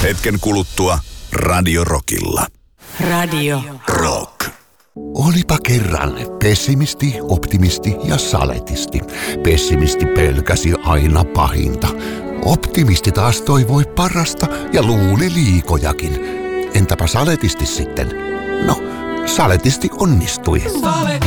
Hetken kuluttua Radio Rockilla. Radio Rock. Olipa kerran pessimisti, optimisti ja saletisti. Pessimisti pelkäsi aina pahinta. Optimisti taas toivoi parasta ja luuli liikojakin. Entäpä saletisti sitten? No, saletisti onnistui.